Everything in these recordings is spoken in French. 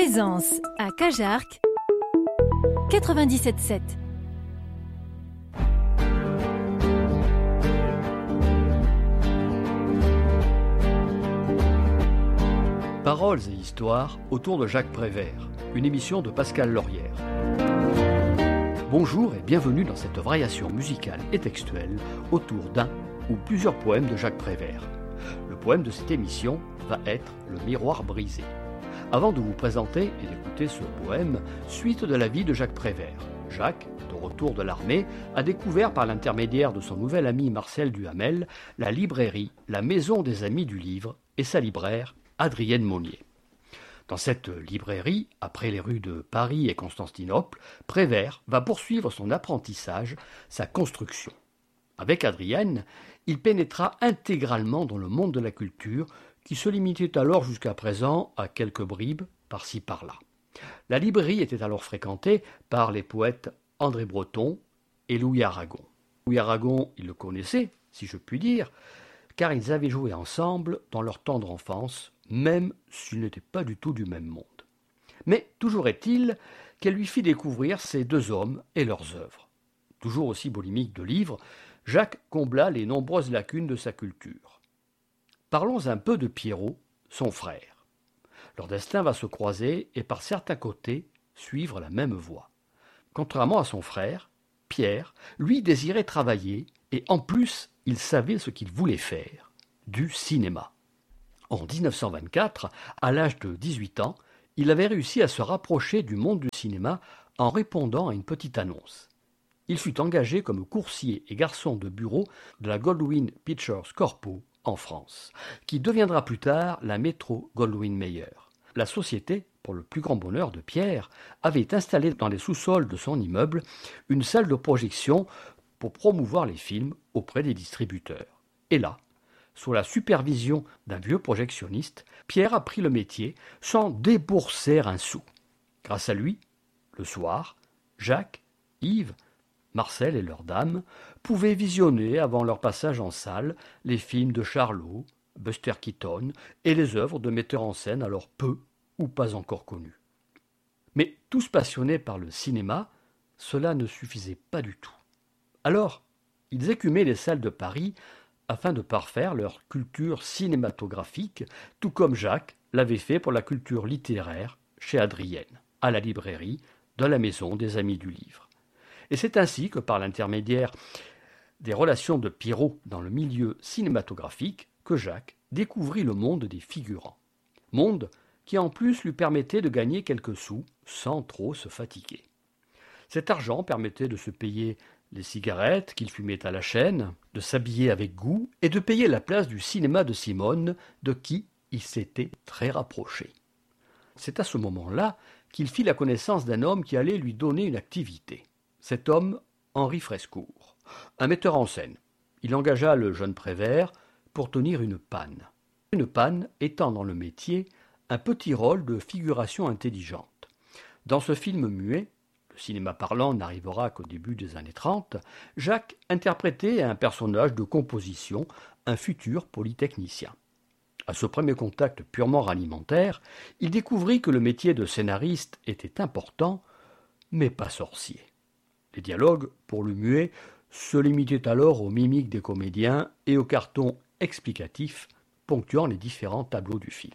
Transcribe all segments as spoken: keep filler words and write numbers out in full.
Présence à Cajarc quatre-vingt-dix-sept sept. Paroles et histoires autour de Jacques Prévert, une émission de Pascal Laurière. Bonjour et bienvenue dans cette variation musicale et textuelle autour d'un ou plusieurs poèmes de Jacques Prévert. Le poème de cette émission va être « Le miroir brisé ». Avant de vous présenter et d'écouter ce poème, suite de la vie de Jacques Prévert. Jacques, de retour de l'armée, a découvert par l'intermédiaire de son nouvel ami Marcel Duhamel la librairie La Maison des Amis du Livre et sa libraire Adrienne Monnier. Dans cette librairie, après les rues de Paris et Constantinople, Prévert va poursuivre son apprentissage, sa construction. Avec Adrienne, il pénétra intégralement dans le monde de la culture, qui se limitait alors jusqu'à présent à quelques bribes par-ci par-là. La librairie était alors fréquentée par les poètes André Breton et Louis Aragon. Louis Aragon, il le connaissait, si je puis dire, car ils avaient joué ensemble dans leur tendre enfance, même s'ils n'étaient pas du tout du même monde. Mais toujours est-il qu'elle lui fit découvrir ces deux hommes et leurs œuvres. Toujours aussi boulimique de livres, Jacques combla les nombreuses lacunes de sa culture. Parlons un peu de Pierrot, son frère. Leur destin va se croiser et par certains côtés suivre la même voie. Contrairement à son frère, Pierre, lui désirait travailler et en plus il savait ce qu'il voulait faire, du cinéma. En dix-neuf cent vingt-quatre, à l'âge de dix-huit ans, il avait réussi à se rapprocher du monde du cinéma en répondant à une petite annonce. Il fut engagé comme coursier et garçon de bureau de la Goldwyn Pictures Corpo en France, qui deviendra plus tard la Metro-Goldwyn-Mayer. La société, pour le plus grand bonheur de Pierre, avait installé dans les sous-sols de son immeuble une salle de projection pour promouvoir les films auprès des distributeurs. Et là, sous la supervision d'un vieux projectionniste, Pierre apprit le métier sans débourser un sou. Grâce à lui, le soir, Jacques, Yves, Marcel et leurs dames pouvaient visionner avant leur passage en salle les films de Charlot, Buster Keaton et les œuvres de metteurs en scène alors peu ou pas encore connus. Mais tous passionnés par le cinéma, cela ne suffisait pas du tout. Alors, ils écumaient les salles de Paris afin de parfaire leur culture cinématographique, tout comme Jacques l'avait fait pour la culture littéraire chez Adrienne, à la librairie de la Maison des Amis du Livre. Et c'est ainsi que, par l'intermédiaire des relations de Pierrot dans le milieu cinématographique, que Jacques découvrit le monde des figurants. Monde qui en plus lui permettait de gagner quelques sous sans trop se fatiguer. Cet argent permettait de se payer les cigarettes qu'il fumait à la chaîne, de s'habiller avec goût et de payer la place du cinéma de Simone, de qui il s'était très rapproché. C'est à ce moment-là qu'il fit la connaissance d'un homme qui allait lui donner une activité. Cet homme, Henri Frescourt, un metteur en scène. Il engagea le jeune Prévert pour tenir une panne. Une panne étant dans le métier un petit rôle de figuration intelligente. Dans ce film muet, le cinéma parlant n'arrivera qu'au début des années trente, Jacques interprétait un personnage de composition, un futur polytechnicien. À ce premier contact purement alimentaire, il découvrit que le métier de scénariste était important, mais pas sorcier. Les dialogues, pour le muet, se limitaient alors aux mimiques des comédiens et aux cartons explicatifs ponctuant les différents tableaux du film.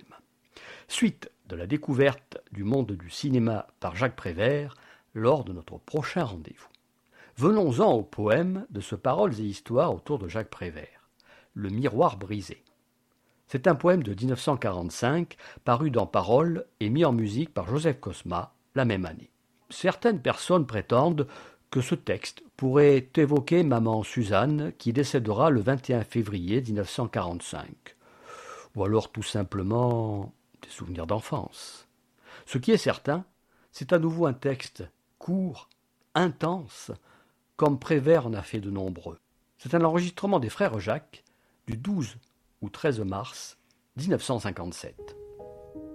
Suite de la découverte du monde du cinéma par Jacques Prévert lors de notre prochain rendez-vous. Venons-en au poème de ce Paroles et histoires autour de Jacques Prévert, Le miroir brisé. C'est un poème de dix-neuf cent quarante-cinq paru dans Paroles et mis en musique par Joseph Cosma la même année. Certaines personnes prétendent que ce texte pourrait évoquer maman Suzanne qui décédera le vingt et un février dix-neuf cent quarante-cinq. Ou alors tout simplement des souvenirs d'enfance. Ce qui est certain, c'est à nouveau un texte court, intense, comme Prévert en a fait de nombreux. C'est un enregistrement des frères Jacques du douze ou treize mars mille neuf cent cinquante-sept.